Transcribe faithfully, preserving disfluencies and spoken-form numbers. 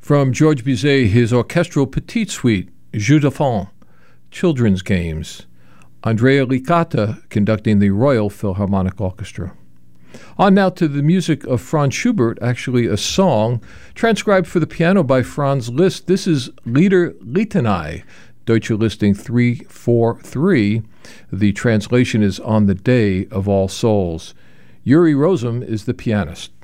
From Georges Bizet, his orchestral Petite Suite, Jeux d'enfants, Children's Games. Andrea Licata conducting the Royal Philharmonic Orchestra. On now to the music of Franz Schubert, actually a song transcribed for the piano by Franz Liszt. This is Lieder Litanei, Deutsche Listing three four three. The translation is On the Day of All Souls. Yuri Rozum is the pianist.